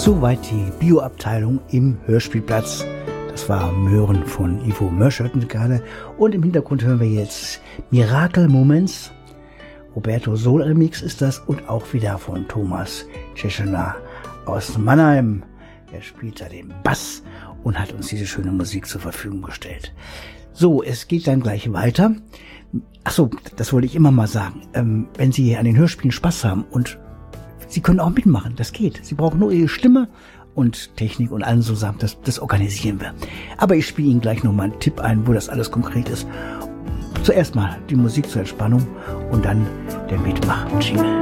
Soweit die Bioabteilung im Hörspielplatz. Das war Möhren von Ivo Mösch gerade. Und im Hintergrund hören wir jetzt Miracle Moments. Roberto Sol Remix ist das und auch wieder von Thomas Tschechner aus Mannheim. Er spielt da den Bass und hat uns diese schöne Musik zur Verfügung gestellt. So, es geht dann gleich weiter. Achso, das wollte ich immer mal sagen. Wenn Sie an den Hörspielen Spaß haben und Sie können auch mitmachen, das geht. Sie brauchen nur Ihre Stimme und Technik und allen so Sachen, das organisieren wir. Aber ich spiele Ihnen gleich nochmal einen Tipp ein, wo das alles konkret ist. Zuerst mal die Musik zur Entspannung und dann der Mitmach-Jingle.